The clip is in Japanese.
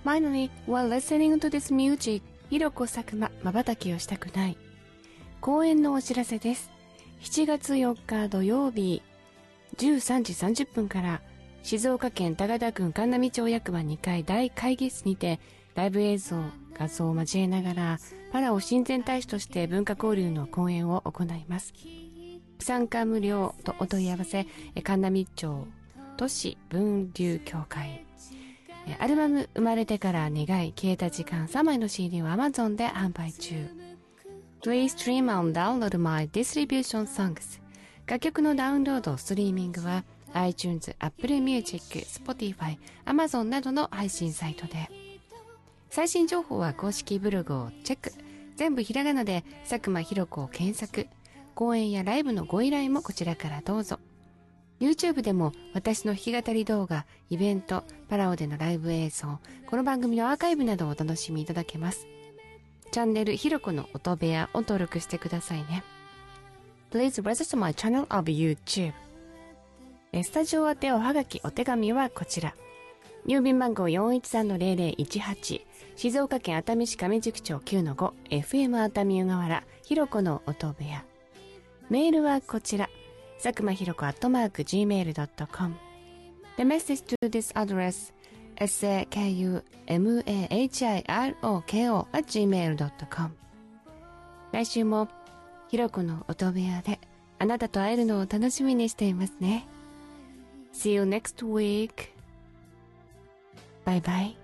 Finally, while listening to this music, ひろこ佐久間、瞬きをしたくない。公演のお知らせです。7月4日土曜日、13時30分から、静岡県田方郡神奈町役場2階大会議室にて、ライブ映像、画像を交えながら、パラオ親善大使として文化交流の講演を行います。参加無料とお問い合わせ、神奈町都市分流協会。アルバム生まれてから願い消えた時間3枚の CD を Amazon で販売中。Please stream and download my distribution songs。楽曲のダウンロード、ストリーミングは iTunes、Apple Music、Spotify、Amazon などの配信サイトで。最新情報は公式ブログをチェック。全部ひらがなで佐久間ひろ子を検索。講演やライブのご依頼もこちらからどうぞ。YouTube でも私の弾き語り動画、イベント、パラオでのライブ映像、この番組のアーカイブなどをお楽しみいただけます。チャンネルひろこの音部屋を登録してくださいね。Please register my channel of YouTube。スタジオ宛ておはがきお手紙はこちら。郵便番号 413-0018 静岡県熱海市上宿町 9-5 FM 熱海湯河原ひろこの音部屋。メールはこちら。佐久間ひろこ@gmail.com。 The message to this address sakumahiroko@gmail.com。 来週もひろこの音部屋であなたと会えるのを楽しみにしていますね。See you next week. Bye bye.